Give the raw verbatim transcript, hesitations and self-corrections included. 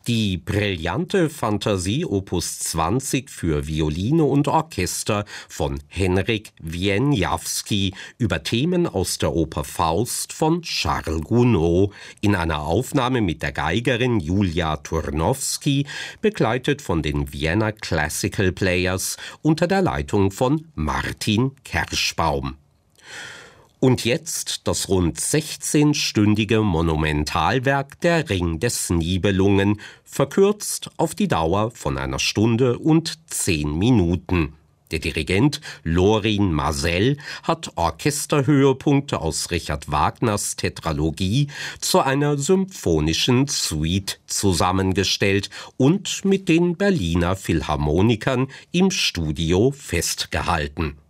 Die brillante Fantasie Opus zwanzig für Violine und Orchester von Henryk Wieniawski über Themen aus der Oper Faust von Charles Gounod in einer Aufnahme mit der Geigerin Julia Turnowski, begleitet von den Vienna Classical Players unter der Leitung von Martin Kerschbaum. Und jetzt das rund sechzehnstündige Monumentalwerk Der Ring des Nibelungen, verkürzt auf die Dauer von einer Stunde und zehn Minuten. Der Dirigent Lorin Maazel hat Orchesterhöhepunkte aus Richard Wagners Tetralogie zu einer symphonischen Suite zusammengestellt und mit den Berliner Philharmonikern im Studio festgehalten.